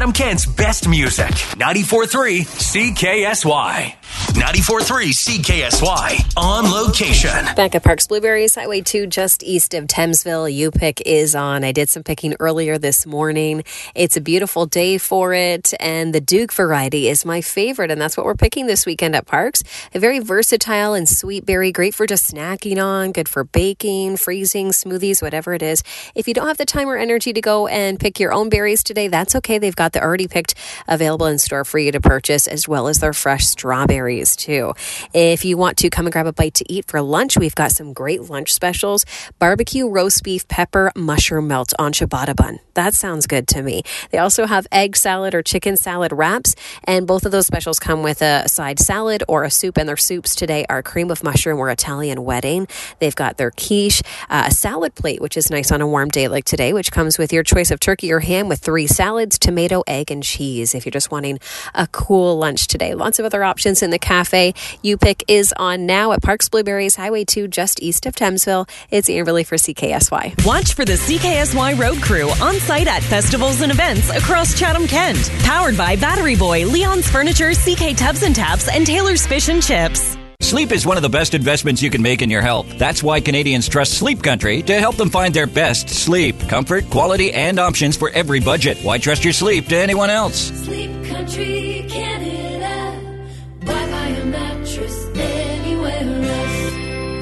Chatham Kent's best music. 94.3 CKSY. 94.3 CKSY. On location. Back at Parks Blueberries, Highway 2, just east of Thamesville. U-Pick is on. I did some picking earlier this morning. It's a beautiful day for it, and the Duke variety is my favorite, and that's what we're picking this weekend at Parks. A very versatile and sweet berry, great for just snacking on, good for baking, freezing, smoothies, whatever it is. If you don't have the time or energy to go and pick your own berries today, that's okay. They've got the already picked available in store for you to purchase, as well as their fresh strawberries too. If you want to come and grab a bite to eat for lunch, we've got some great lunch specials. Barbecue roast beef pepper mushroom melt on ciabatta bun. That sounds good to me. They also have egg salad or chicken salad wraps, and both of those specials come with a side salad or a soup, and their soups today are cream of mushroom or Italian wedding. They've got their quiche, a salad plate, which is nice on a warm day like today, which comes with your choice of turkey or ham with 3 salads, tomato, egg, and cheese if you're just wanting a cool lunch today. Lots of other options in the cafe. U-Pick is on now at Parks Blueberries, Highway 2, just east of Thamesville. It's Amberly for CKSY. Watch for the CKSY Road Crew on site at festivals and events across Chatham-Kent. Powered by Battery Boy, Leon's Furniture, CK Tubs and Taps, and Taylor's Fish and Chips. Sleep is one of the best investments you can make in your health. That's why Canadians trust Sleep Country to help them find their best sleep. Comfort, quality, and options for every budget. Why trust your sleep to anyone else? Sleep Country, Canada. Why buy a mattress anywhere else?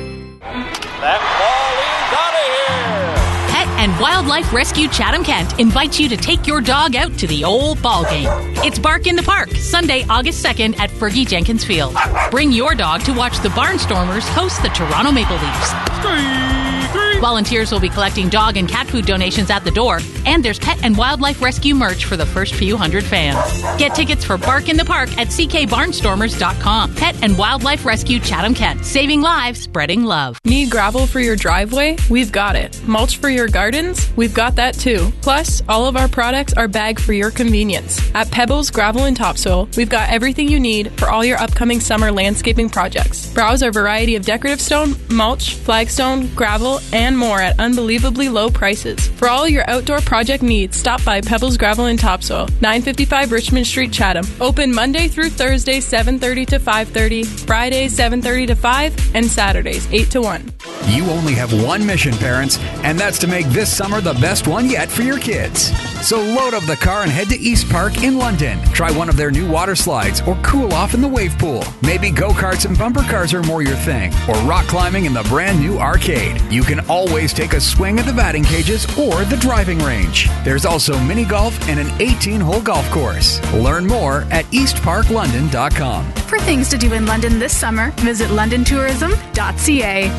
That ball is out of here. Pet and Wildlife Rescue Chatham-Kent invites you to take your dog out to the old ball game. It's Bark in the Park, Sunday, August 2nd at Fergie Jenkins Field. Bring your dog to watch the Barnstormers host the Toronto Maple Leafs. Volunteers will be collecting dog and cat food donations at the door, and there's Pet and Wildlife Rescue merch for the first few hundred fans. Get tickets for Bark in the Park at ckbarnstormers.com. Pet and Wildlife Rescue Chatham-Kent. Saving lives, spreading love. Need gravel for your driveway? We've got it. Mulch for your gardens? We've got that too. Plus, all of our products are bagged for your convenience. At Pebbles Gravel and Topsoil, we've got everything you need for all your upcoming summer landscaping projects. Browse our variety of decorative stone, mulch, flagstone, gravel, and more at unbelievably low prices. For all your outdoor project needs, stop by Pebbles Gravel and Topsoil, 955 Richmond Street, Chatham. Open Monday through Thursday, 7:30 to 5:30, Fridays, 7:30 to 5, and Saturdays, 8 to 1. You only have one mission, parents, and that's to make this summer the best one yet for your kids. So load up the car and head to East Park in London. Try one of their new water slides or cool off in the wave pool. Maybe go-karts and bumper cars are more your thing, or rock climbing in the brand new arcade. You can always take a swing at the batting cages or the driving range. There's also mini golf and an 18-hole golf course. Learn more at eastparklondon.com. For things to do in London this summer, visit londontourism.ca.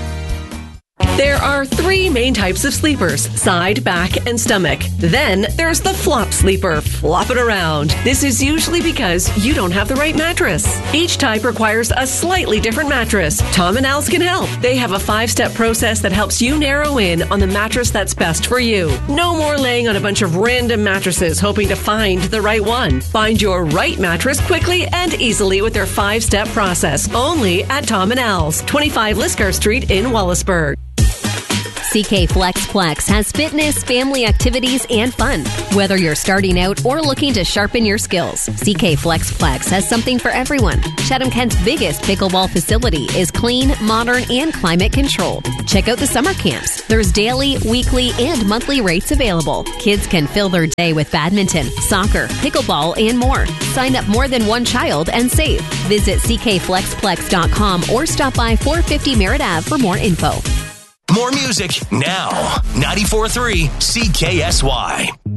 There are 3 main types of sleepers: side, back, and stomach. Then there's the flop sleeper. Flop it around. This is usually because you don't have the right mattress. Each type requires a slightly different mattress. Tom and Al's can help. They have a 5-step process that helps you narrow in on the mattress that's best for you. No more laying on a bunch of random mattresses hoping to find the right one. Find your right mattress quickly and easily with their 5-step process. Only at Tom and Al's, 25 Lisgar Street in Wallaceburg. CK FlexPlex has fitness, family activities, and fun. Whether you're starting out or looking to sharpen your skills, CK FlexPlex has something for everyone. Chatham-Kent's biggest pickleball facility is clean, modern, and climate controlled. Check out the summer camps. There's daily, weekly, and monthly rates available. Kids can fill their day with badminton, soccer, pickleball, and more. Sign up more than one child and save. Visit ckflexplex.com or stop by 450 Merritt Ave for more info. More music now. 94.3 CKSY.